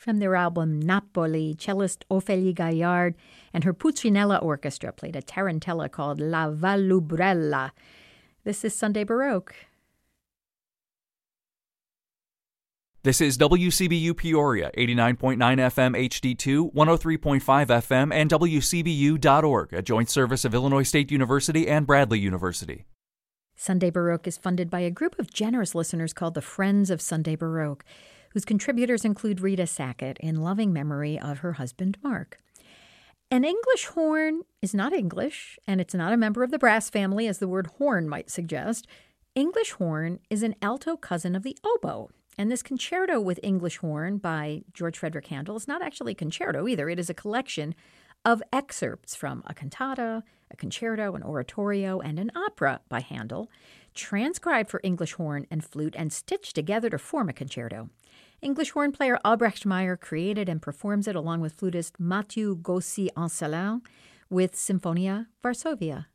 From their album Napoli, cellist Ophélie Gaillard and her Pulcinella Orchestra played a tarantella called La Vallubrella. This is Sunday Baroque. This is WCBU Peoria, 89.9 FM HD2, 103.5 FM, and WCBU.org, a joint service of Illinois State University and Bradley University. Sunday Baroque is funded by a group of generous listeners called the Friends of Sunday Baroque, whose contributors include Rita Sackett in loving memory of her husband, Mark. An English horn is not English, and it's not a member of the brass family, as the word horn might suggest. English horn is an alto cousin of the oboe. And this concerto with English horn by George Frederick Handel is not actually a concerto either. It is a collection of excerpts from a cantata, a concerto, an oratorio, and an opera by Handel, transcribed for English horn and flute and stitched together to form a concerto. English horn player Albrecht Meyer created and performs it along with flutist Mathieu Gossi-Ancelin with Symphonia Varsovia.